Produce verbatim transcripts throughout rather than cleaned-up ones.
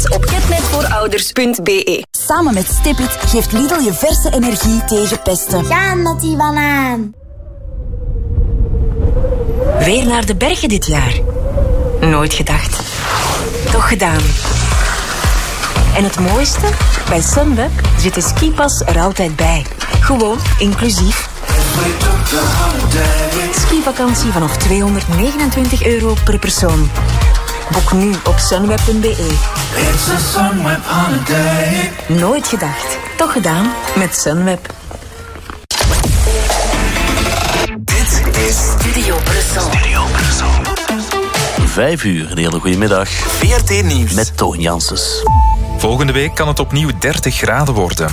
Kent op ketnetvoorouders punt b e. Samen met Stipit geeft Lidl je verse energie tegen pesten. Ga met die banaan. Weer naar de bergen dit jaar. Nooit gedacht. Toch gedaan. En het mooiste? Bij Sunweb zit de skipas er altijd bij. Gewoon inclusief. Skivakantie vanaf tweehonderdnegenentwintig euro per persoon. Boek nu op sunweb punt b e. Nooit gedacht. Toch gedaan met Sunweb. Dit is Studio Brussel. Studio Brussel. Vijf uur, een hele goede middag. V R T Nieuws. Met Toon Janssens. Volgende week kan het opnieuw dertig graden worden.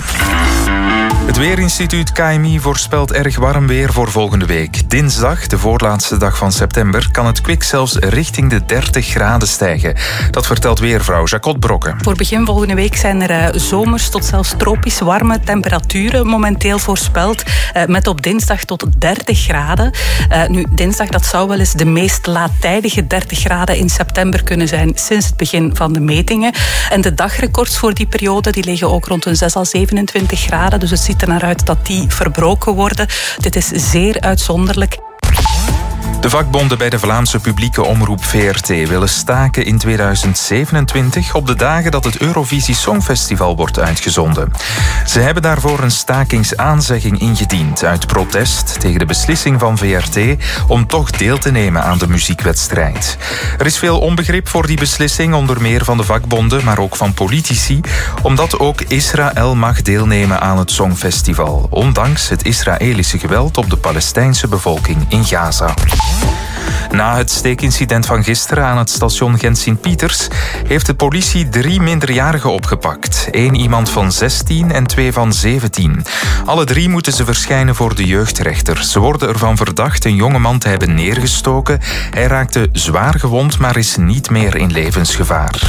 Het Weerinstituut K M I voorspelt erg warm weer voor volgende week. Dinsdag, de voorlaatste dag van september, kan het kwik zelfs richting de dertig graden stijgen. Dat vertelt weervrouw Jacot Brokken. Voor begin volgende week zijn er uh, zomers tot zelfs tropisch warme temperaturen momenteel voorspeld. Uh, met op dinsdag tot dertig graden. Uh, nu, dinsdag dat zou wel eens de meest laattijdige dertig graden in september kunnen zijn sinds het begin van de metingen. En de dagrecords voor die periode die liggen ook rond een zes à zevenentwintig graden. Dus het ziet er naar uit dat die verbroken worden. Dit is zeer uitzonderlijk. De vakbonden bij de Vlaamse publieke omroep V R T willen staken in tweeduizend zevenentwintig op de dagen dat het Eurovisie Songfestival wordt uitgezonden. Ze hebben daarvoor een stakingsaanzegging ingediend uit protest tegen de beslissing van V R T om toch deel te nemen aan de muziekwedstrijd. Er is veel onbegrip voor die beslissing, onder meer van de vakbonden, maar ook van politici, omdat ook Israël mag deelnemen aan het Songfestival, ondanks het Israëlische geweld op de Palestijnse bevolking in Gaza. Na het steekincident van gisteren aan het station Gent-Sint-Pieters heeft de politie drie minderjarigen opgepakt. Eén iemand van zestien en twee van zeventien. Alle drie moeten ze verschijnen voor de jeugdrechter. Ze worden ervan verdacht een jongeman te hebben neergestoken. Hij raakte zwaar gewond, maar is niet meer in levensgevaar.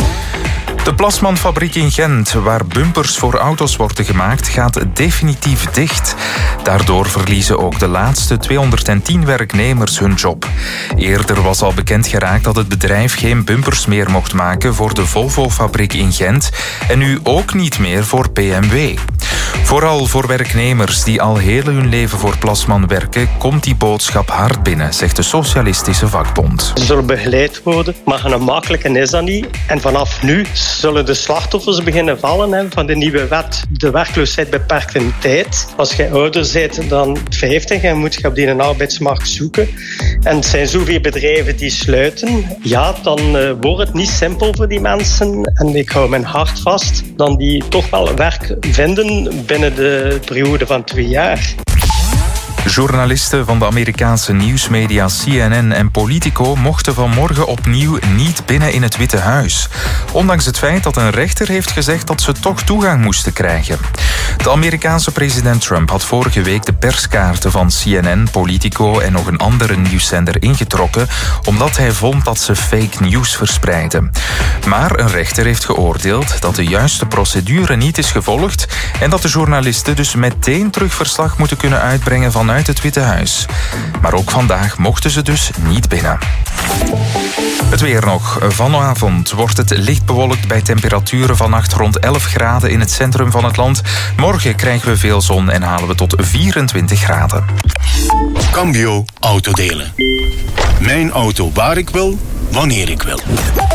De Plasman-fabriek in Gent, waar bumpers voor auto's worden gemaakt, gaat definitief dicht. Daardoor verliezen ook de laatste tweehonderdtien werknemers hun job. Eerder was al bekend geraakt dat het bedrijf geen bumpers meer mocht maken voor de Volvo-fabriek in Gent en nu ook niet meer voor B M W. Vooral voor werknemers die al heel hun leven voor Plasman werken, komt die boodschap hard binnen, zegt de Socialistische Vakbond. Ze zullen begeleid worden, maar een makkelijke is dat niet. En vanaf nu zullen de slachtoffers beginnen vallen hè, van de nieuwe wet. De werkloosheid beperkt in tijd. Als je ouder bent dan vijftig en moet je op die arbeidsmarkt zoeken. En het zijn zoveel bedrijven die sluiten. Ja, dan uh, wordt het niet simpel voor die mensen. En ik hou mijn hart vast. Dan die toch wel werk vinden binnen de periode van twee jaar. Journalisten van de Amerikaanse nieuwsmedia C N N en Politico mochten vanmorgen opnieuw niet binnen in het Witte Huis. Ondanks het feit dat een rechter heeft gezegd dat ze toch toegang moesten krijgen. De Amerikaanse president Trump had vorige week de perskaarten van C N N, Politico en nog een andere nieuwszender ingetrokken, omdat hij vond dat ze fake news verspreidden. Maar een rechter heeft geoordeeld dat de juiste procedure niet is gevolgd en dat de journalisten dus meteen terug verslag moeten kunnen uitbrengen vanuit het Witte Huis. Maar ook vandaag mochten ze dus niet binnen. Het weer nog. Vanavond wordt het licht bewolkt bij temperaturen vannacht rond elf graden in het centrum van het land. Morgen krijgen we veel zon en halen we tot vierentwintig graden. Cambio Autodelen. Mijn auto waar ik wil, wanneer ik wil.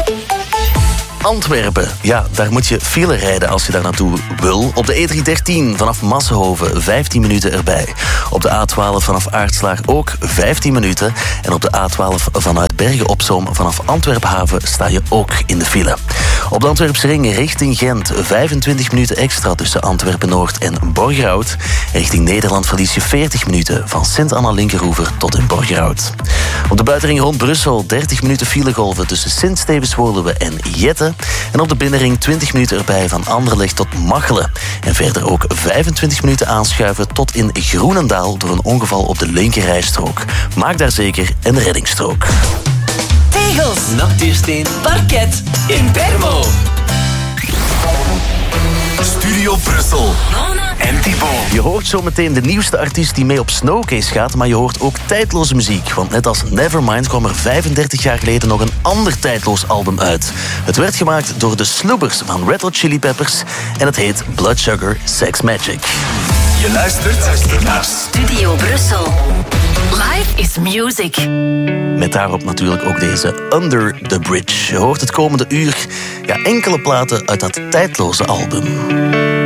Antwerpen, ja, daar moet je file rijden als je daar naartoe wil. Op de E driehonderddertien vanaf Massenhoven vijftien minuten erbij. Op de A twaalf vanaf Aartslaar ook vijftien minuten. En op de A twaalf vanuit Bergen op Zoom vanaf Antwerpen-Haven sta je ook in de file. Op de Antwerpse ring richting Gent vijfentwintig minuten extra tussen Antwerpen-Noord en Borgerhout. Richting Nederland verlies je veertig minuten van Sint-Anna-Linkeroever tot in Borgerhout. Op de buitenring rond Brussel dertig minuten filegolven tussen Sint-Stevens-Woluwe en Jette. En op de binnenring twintig minuten erbij van Anderlecht tot Machelen. En verder ook vijfentwintig minuten aanschuiven tot in Groenendaal door een ongeval op de linkerrijstrook. Maak daar zeker een reddingsstrook. Tegels, nachtuursteen, parket, in Permo. Studio Brussel. En tempo. Je hoort zo meteen de nieuwste artiest die mee op Snowcase gaat, maar je hoort ook tijdloze muziek. Want net als Nevermind kwam er vijfendertig jaar geleden nog een ander tijdloos album uit. Het werd gemaakt door de Sloobers van Red Hot Chili Peppers en het heet Blood Sugar Sex Magic. Je luistert naar Studio Brussel. Life is music. Met daarop natuurlijk ook deze Under the Bridge. Je hoort het komende uur ja, enkele platen uit dat tijdloze album.